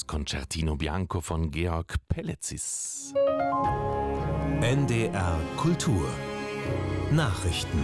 Concertino Bianco von Georg Pelezis. NDR Kultur Nachrichten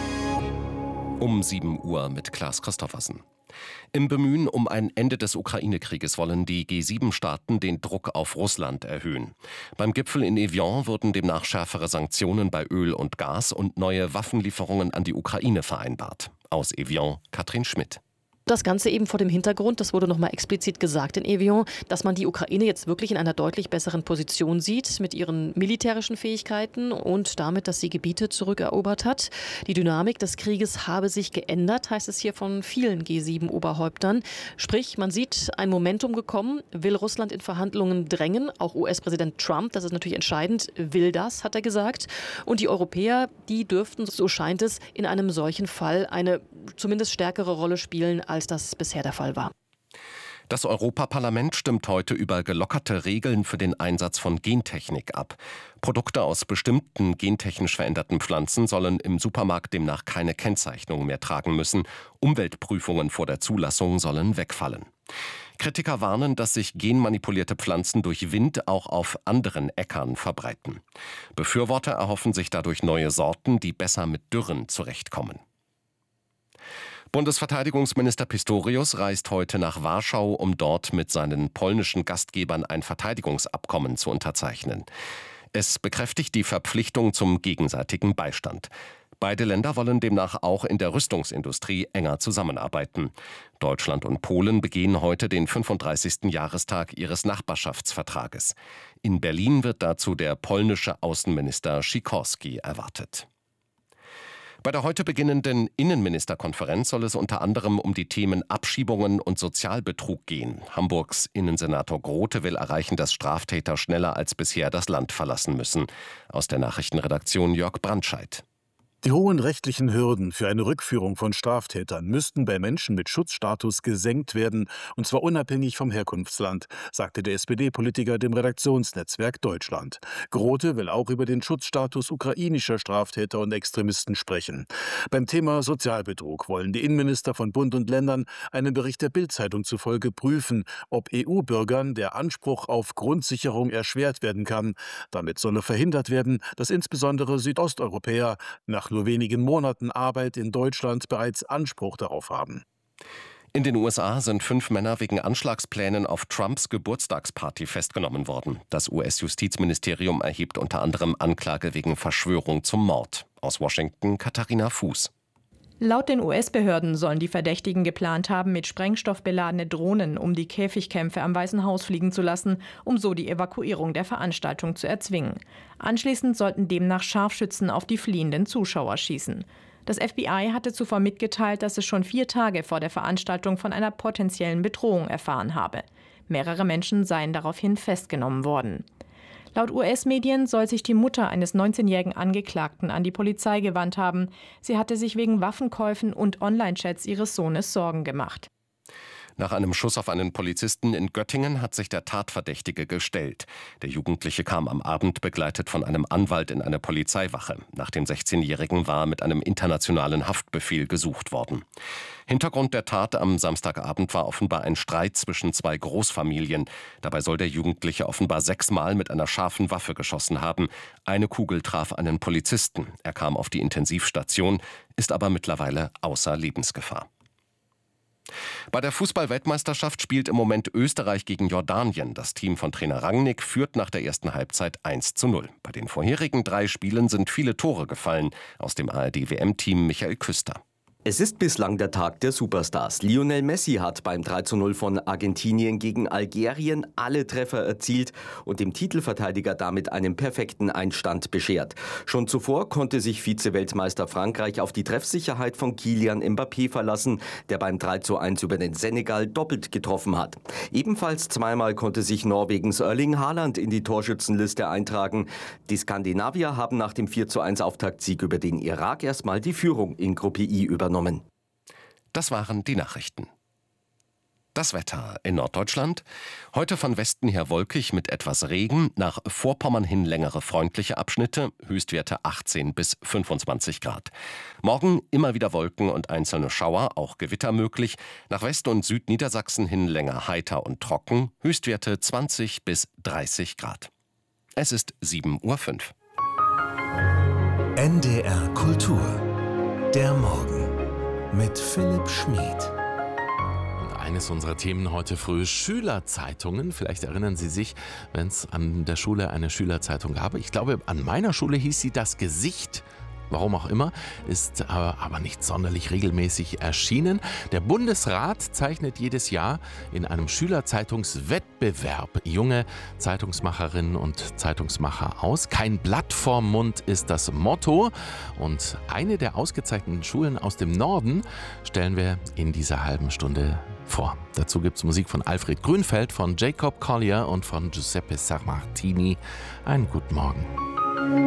Um 7 Uhr mit Klaas Christoffersen. Im Bemühen um ein Ende des Ukraine-Krieges wollen die G7-Staaten den Druck auf Russland erhöhen. Beim Gipfel in Evian wurden demnach schärfere Sanktionen bei Öl und Gas und neue Waffenlieferungen an die Ukraine vereinbart. Aus Evian, Katrin Schmidt. Das Ganze eben vor dem Hintergrund, das wurde nochmal explizit gesagt in Evian, dass man die Ukraine jetzt wirklich in einer deutlich besseren Position sieht mit ihren militärischen Fähigkeiten und damit, dass sie Gebiete zurückerobert hat. Die Dynamik des Krieges habe sich geändert, heißt es hier von vielen G7-Oberhäuptern. Sprich, man sieht ein Momentum gekommen, will Russland in Verhandlungen drängen. Auch US-Präsident Trump, das ist natürlich entscheidend, will das, hat er gesagt. Und die Europäer, die dürften, so scheint es, in einem solchen Fall eine zumindest stärkere Rolle spielen, als das bisher der Fall war. Das Europaparlament stimmt heute über gelockerte Regeln für den Einsatz von Gentechnik ab. Produkte aus bestimmten gentechnisch veränderten Pflanzen sollen im Supermarkt demnach keine Kennzeichnung mehr tragen müssen. Umweltprüfungen vor der Zulassung sollen wegfallen. Kritiker warnen, dass sich genmanipulierte Pflanzen durch Wind auch auf anderen Äckern verbreiten. Befürworter erhoffen sich dadurch neue Sorten, die besser mit Dürren zurechtkommen. Bundesverteidigungsminister Pistorius reist heute nach Warschau, um dort mit seinen polnischen Gastgebern ein Verteidigungsabkommen zu unterzeichnen. Es bekräftigt die Verpflichtung zum gegenseitigen Beistand. Beide Länder wollen demnach auch in der Rüstungsindustrie enger zusammenarbeiten. Deutschland und Polen begehen heute den 35. Jahrestag ihres Nachbarschaftsvertrages. In Berlin wird dazu der polnische Außenminister Sikorski erwartet. Bei der heute beginnenden Innenministerkonferenz soll es unter anderem um die Themen Abschiebungen und Sozialbetrug gehen. Hamburgs Innensenator Grote will erreichen, dass Straftäter schneller als bisher das Land verlassen müssen. Aus der Nachrichtenredaktion Jörg Brandscheid. Die hohen rechtlichen Hürden für eine Rückführung von Straftätern müssten bei Menschen mit Schutzstatus gesenkt werden, und zwar unabhängig vom Herkunftsland, sagte der SPD-Politiker dem Redaktionsnetzwerk Deutschland. Grote will auch über den Schutzstatus ukrainischer Straftäter und Extremisten sprechen. Beim Thema Sozialbetrug wollen die Innenminister von Bund und Ländern einem Bericht der Bild-Zeitung zufolge prüfen, ob EU-Bürgern der Anspruch auf Grundsicherung erschwert werden kann. Damit solle verhindert werden, dass insbesondere Südosteuropäer nach nur wenigen Monaten Arbeit in Deutschland bereits Anspruch darauf haben. In den USA sind 5 Männer wegen Anschlagsplänen auf Trumps Geburtstagsparty festgenommen worden. Das US-Justizministerium erhebt unter anderem Anklage wegen Verschwörung zum Mord. Aus Washington Katharina Fuß. Laut den US-Behörden sollen die Verdächtigen geplant haben, mit Sprengstoff beladene Drohnen um die Käfigkämpfe am Weißen Haus fliegen zu lassen, um so die Evakuierung der Veranstaltung zu erzwingen. Anschließend sollten demnach Scharfschützen auf die fliehenden Zuschauer schießen. Das FBI hatte zuvor mitgeteilt, dass es schon 4 Tage vor der Veranstaltung von einer potenziellen Bedrohung erfahren habe. Mehrere Menschen seien daraufhin festgenommen worden. Laut US-Medien soll sich die Mutter eines 19-jährigen Angeklagten an die Polizei gewandt haben. Sie hatte sich wegen Waffenkäufen und Online-Chats ihres Sohnes Sorgen gemacht. Nach einem Schuss auf einen Polizisten in Göttingen hat sich der Tatverdächtige gestellt. Der Jugendliche kam am Abend begleitet von einem Anwalt in eine Polizeiwache. Nach dem 16-Jährigen war mit einem internationalen Haftbefehl gesucht worden. Hintergrund der Tat am Samstagabend war offenbar ein Streit zwischen 2 Großfamilien. Dabei soll der Jugendliche offenbar 6-mal mit einer scharfen Waffe geschossen haben. Eine Kugel traf einen Polizisten. Er kam auf die Intensivstation, ist aber mittlerweile außer Lebensgefahr. Bei der Fußball-Weltmeisterschaft spielt im Moment Österreich gegen Jordanien. Das Team von Trainer Rangnick führt nach der ersten Halbzeit 1:0. Bei den vorherigen 3 Spielen sind viele Tore gefallen. Aus dem ARD-WM-Team Michael Küster. Es ist bislang der Tag der Superstars. Lionel Messi hat beim 3:0 von Argentinien gegen Algerien alle Treffer erzielt und dem Titelverteidiger damit einen perfekten Einstand beschert. Schon zuvor konnte sich Vize-Weltmeister Frankreich auf die Treffsicherheit von Kylian Mbappé verlassen, der beim 3:1 über den Senegal doppelt getroffen hat. Ebenfalls zweimal konnte sich Norwegens Erling Haaland in die Torschützenliste eintragen. Die Skandinavier haben nach dem 4:1 Auftaktsieg über den Irak erstmal die Führung in Gruppe I übernommen. Das waren die Nachrichten. Das Wetter in Norddeutschland. Heute von Westen her wolkig mit etwas Regen. Nach Vorpommern hin längere freundliche Abschnitte. Höchstwerte 18 bis 25 Grad. Morgen immer wieder Wolken und einzelne Schauer, auch Gewitter möglich. Nach West- und Südniedersachsen hin länger heiter und trocken. Höchstwerte 20 bis 30 Grad. Es ist 7:05 Uhr. NDR Kultur. Der Morgen mit Philipp Schmid. Eines unserer Themen heute früh: Schülerzeitungen. Vielleicht erinnern Sie sich, wenn es an der Schule eine Schülerzeitung gab. Ich glaube, an meiner Schule hieß sie Das Gesicht. Warum auch immer, ist aber nicht sonderlich regelmäßig erschienen. Der Bundesrat zeichnet jedes Jahr in einem Schülerzeitungswettbewerb junge Zeitungsmacherinnen und Zeitungsmacher aus. Kein Blatt vorm Mund ist das Motto. Und eine der ausgezeichneten Schulen aus dem Norden stellen wir in dieser halben Stunde vor. Dazu gibt es Musik von Alfred Grünfeld, von Jacob Collier und von Giuseppe Sarmartini. Einen guten Morgen.